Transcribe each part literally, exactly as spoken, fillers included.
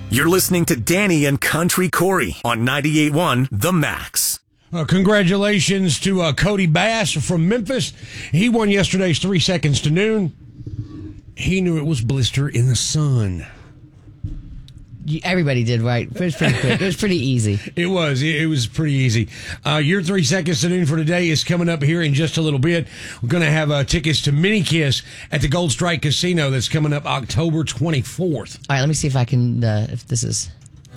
You're listening to Danny and Country Corey on ninety-eight point one The Max. Uh, congratulations to uh, Cody Bass from Memphis. He won yesterday's Three Seconds to Noon. He knew it was blister in the sun. Everybody did, right? It was pretty quick. It was pretty easy. It was. It was pretty easy. Uh, your Three Seconds to Noon for today is coming up here in just a little bit. We're going to have uh, tickets to Mini Kiss at the Gold Strike Casino that's coming up October twenty-fourth. All right, let me see if I can, uh, if this is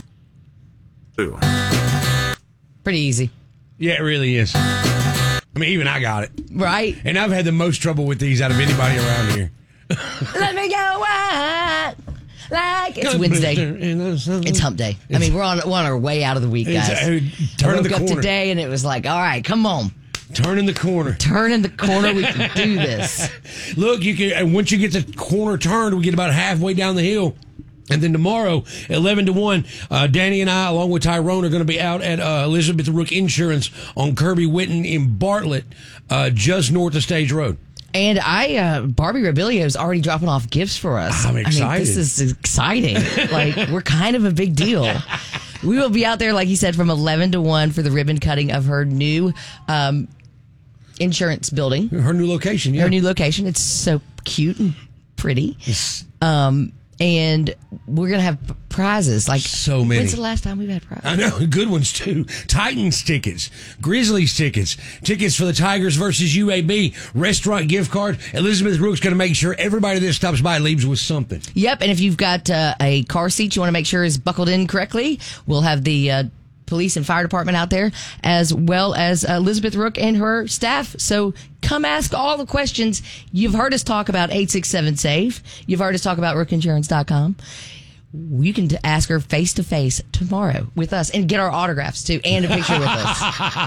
Ooh. pretty easy. Yeah, it really is. I mean, even I got it. Right? And I've had the most trouble with these out of anybody around here. Let me go out like it's Wednesday. It's hump day. I mean, we're on, we're on our way out of the week, guys. It's, uh, turning I woke the up corner. today and it was like, all right, come on. Turning the corner. Turning the corner, we can do this. Look, you can. And once you get the corner turned, we get about halfway down the hill. And then tomorrow, eleven to one, uh, Danny and I, along with Tyrone, are going to be out at uh, Elizabeth Rook Insurance on Kirby Whitten in Bartlett, uh, just north of Stage Road. And I, uh, Barbie Robilio is already dropping off gifts for us. I'm excited. I mean, this is exciting. Like, we're kind of a big deal. We will be out there, like he said, from eleven to one for the ribbon cutting of her new um, insurance building. Her new location, yeah. Her new location. It's so cute and pretty. Um, and we're going to have prizes. Like, so many. When's the last time we've had prizes? I know, good ones too. Titans tickets, Grizzlies tickets, tickets for the Tigers versus U A B, restaurant gift card. Elizabeth Rook's going to make sure everybody that stops by leaves with something. Yep, and if you've got uh, a car seat you want to make sure is buckled in correctly, we'll have the uh, police and fire department out there, as well as uh, Elizabeth Rook and her staff. So come ask all the questions. You've heard us talk about eight six seven SAFE. You've heard us talk about rook insurance dot com. You can ask her face to face tomorrow with us and get our autographs too and a picture with us.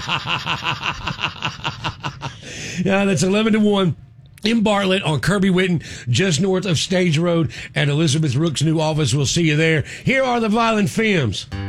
Yeah, that's eleven to one. In Bartlett on Kirby Whitten, just north of Stage Road at Elizabeth Rook's new office. We'll see you there. Here are the Violent Femmes.